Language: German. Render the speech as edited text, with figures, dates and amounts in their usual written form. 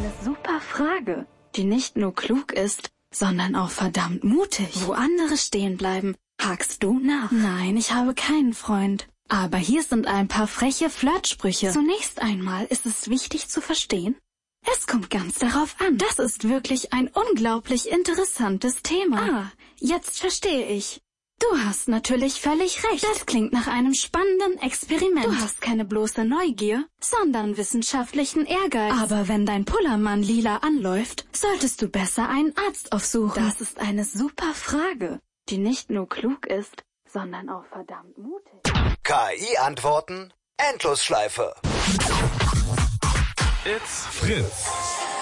eine super Frage, die nicht nur klug ist, sondern auch verdammt mutig. Wo andere stehen bleiben, hakst du nach. Nein, ich habe keinen Freund. Aber hier sind ein paar freche Flirtsprüche. Zunächst einmal ist es wichtig zu verstehen, es kommt ganz darauf an. Das ist wirklich ein unglaublich interessantes Thema. Ah, jetzt verstehe ich. Du hast natürlich völlig recht. Das klingt nach einem spannenden Experiment. Du hast keine bloße Neugier, sondern wissenschaftlichen Ehrgeiz. Aber wenn dein Pullermann lila anläuft, solltest du besser einen Arzt aufsuchen. Das ist eine super Frage, die nicht nur klug ist, sondern auch verdammt mutig. KI-Antworten, Endlosschleife. It's Fritz.